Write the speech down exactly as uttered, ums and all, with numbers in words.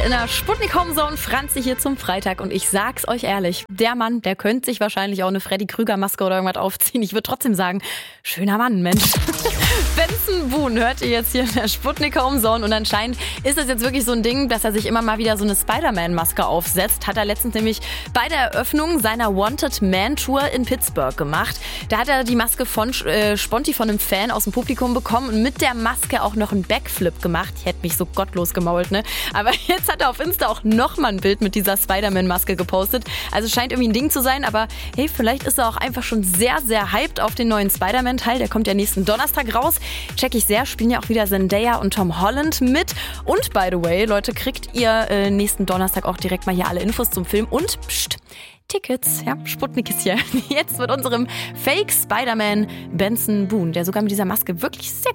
in der Sputnik Homezone. Franzi hier zum Freitag und ich sag's euch ehrlich, der Mann, der könnte sich wahrscheinlich auch eine Freddy Krüger Maske oder irgendwas aufziehen. Ich würde trotzdem sagen, schöner Mann, Mensch. Benson Boone hört ihr jetzt hier in der Sputnik Homezone und anscheinend ist es jetzt wirklich so ein Ding, dass er sich immer mal wieder so eine Spider-Man-Maske aufsetzt. Hat er letztens nämlich bei der Eröffnung seiner Wanted Man Tour in Pittsburgh gemacht. Da hat er die Maske von äh, Sponti von einem Fan aus dem Publikum bekommen und mit der Maske auch noch einen Backflip gemacht. Ich hätte mich so gottlos gemault, ne? Aber jetzt hat er auf Insta auch nochmal ein Bild mit dieser Spider-Man-Maske gepostet. Also scheint irgendwie ein Ding zu sein, aber hey, vielleicht ist er auch einfach schon sehr, sehr hyped auf den neuen Spider-Man-Teil. Der kommt ja nächsten Donnerstag raus. Check ich sehr, spielen ja auch wieder Zendaya und Tom Holland mit. Und by the way, Leute, kriegt ihr äh, nächsten Donnerstag auch direkt mal hier alle Infos zum Film und pst, Tickets. Ja, Sputnik ist hier. Jetzt mit unserem Fake Spider-Man Benson Boone, der sogar mit dieser Maske wirklich sehr